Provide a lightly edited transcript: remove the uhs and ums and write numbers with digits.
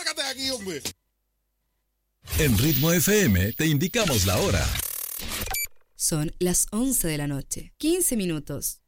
sácate de aquí, hombre. En Ritmo FM te indicamos la hora. Son las 11 de la noche, 15 minutos.